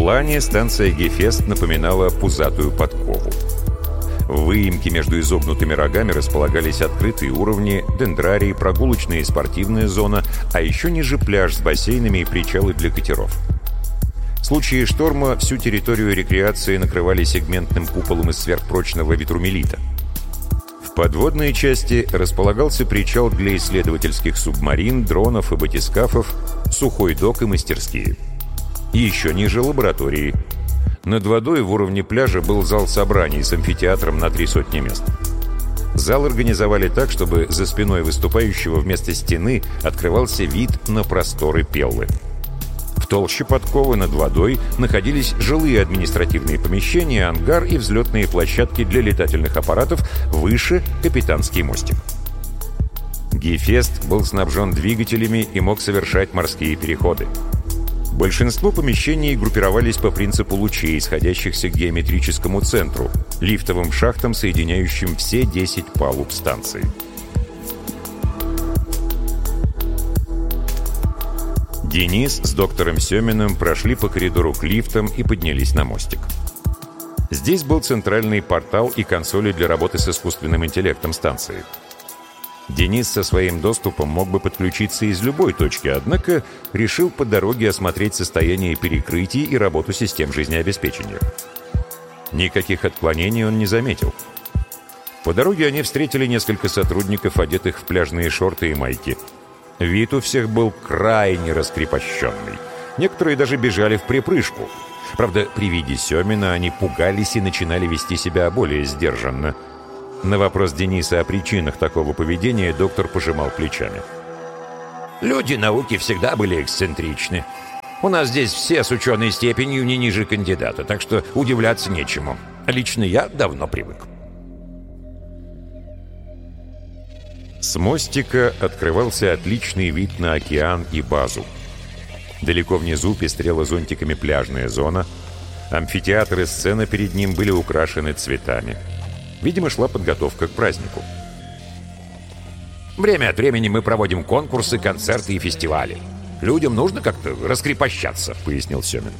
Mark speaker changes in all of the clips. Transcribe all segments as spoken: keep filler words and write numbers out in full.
Speaker 1: плане станция Гефест напоминала пузатую подкову. В выемке между изогнутыми рогами располагались открытые уровни, дендрарии, прогулочная и спортивная зона, а еще ниже пляж с бассейнами и причалы для катеров. В случае шторма всю территорию рекреации накрывали сегментным куполом из сверхпрочного ветрумелита. В подводной части располагался причал для исследовательских субмарин, дронов и батискафов, сухой док и мастерские. И еще ниже лаборатории. Над водой в уровне пляжа был зал собраний с амфитеатром на три сотни мест. Зал организовали так, чтобы за спиной выступающего вместо стены открывался вид на просторы Пеллы. В толще подковы над водой находились жилые административные помещения, ангар и взлетные площадки для летательных аппаратов, выше — капитанский мостик. Гефест был снабжен двигателями и мог совершать морские переходы. Большинство помещений группировались по принципу лучей, исходящихся к геометрическому центру, лифтовым шахтам, соединяющим все десять палуб станции. Денис с доктором Семиным прошли по коридору к лифтам и поднялись на мостик. Здесь был центральный портал и консоли для работы с искусственным интеллектом станции. Денис со своим доступом мог бы подключиться из любой точки, однако решил по дороге осмотреть состояние перекрытий и работу систем жизнеобеспечения. Никаких отклонений он не заметил. По дороге они встретили несколько сотрудников, одетых в пляжные шорты и майки. Вид у всех был крайне раскрепощенный. Некоторые даже бежали в припрыжку. Правда, при виде Семина они пугались и начинали вести себя более сдержанно. На вопрос Дениса о причинах такого поведения доктор пожимал плечами.
Speaker 2: «Люди науки всегда были эксцентричны. У нас здесь все с ученой степенью не ниже кандидата, так что удивляться нечему. Лично я давно привык».
Speaker 1: С мостика открывался отличный вид на океан и базу. Далеко внизу пестрела зонтиками пляжная зона. Амфитеатр и сцена перед ним были украшены цветами. Видимо, шла подготовка к празднику.
Speaker 2: «Время от времени мы проводим конкурсы, концерты и фестивали. Людям нужно как-то раскрепощаться», — пояснил Семин.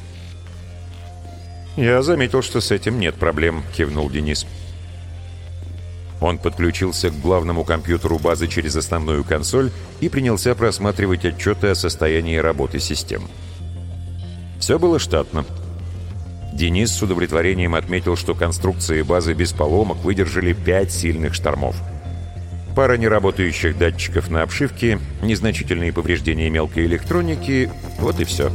Speaker 1: «Я заметил, что с этим нет проблем», — кивнул Денис. Он подключился к главному компьютеру базы через основную консоль и принялся просматривать отчеты о состоянии работы систем. Все было штатно. Денис с удовлетворением отметил, что конструкции базы без поломок выдержали пять сильных штормов. Пара неработающих датчиков на обшивке, незначительные повреждения мелкой электроники — вот и все.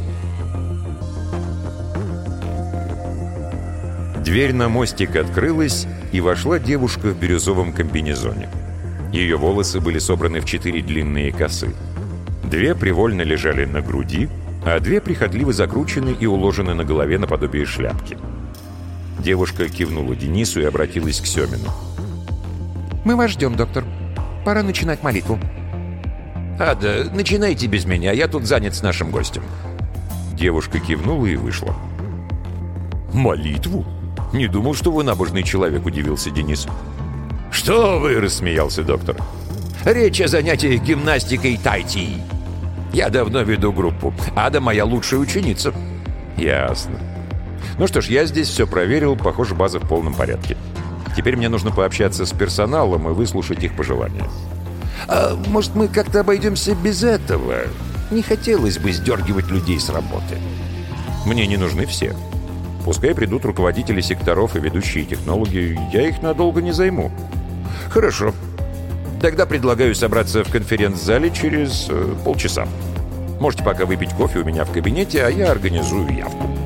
Speaker 1: Дверь на мостик открылась, и вошла девушка в бирюзовом комбинезоне. Ее волосы были собраны в четыре длинные косы. Две привольно лежали на груди, а две прихотливо закручены и уложены на голове наподобие шляпки. Девушка кивнула Денису и обратилась к Семину.
Speaker 3: «Мы вас ждем, доктор. Пора начинать молитву».
Speaker 2: «Ада, начинайте без меня, я тут занят с нашим гостем».
Speaker 1: Девушка кивнула и вышла.
Speaker 2: «Молитву? Не думал, что вы набожный человек», — удивился Денис.
Speaker 1: «Что вы?» — рассмеялся доктор.
Speaker 2: «Речь о занятиях гимнастикой тай-ти. Я давно веду группу. Ада моя лучшая ученица».
Speaker 1: «Ясно. Ну что ж, я здесь все проверил. Похоже, база в полном порядке. Теперь мне нужно пообщаться с персоналом и выслушать их пожелания».
Speaker 2: «А может, мы как-то обойдемся без этого? Не хотелось бы сдергивать людей с работы».
Speaker 1: «Мне не нужны все. Пускай придут руководители секторов и ведущие технологи. Я их надолго не займу».
Speaker 2: «Хорошо. Тогда предлагаю собраться в конференц-зале через э, полчаса. Можете пока выпить кофе у меня в кабинете, а я организую явку».